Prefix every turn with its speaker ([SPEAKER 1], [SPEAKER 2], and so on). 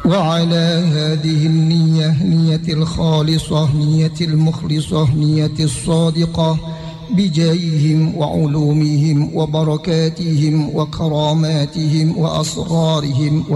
[SPEAKER 1] وعلى هذه النية، نية الخالصة، نية المخلصة، نية الصادقة، بجاههم وعلومهم وبركاتهم وكراماتهم وأسرارهم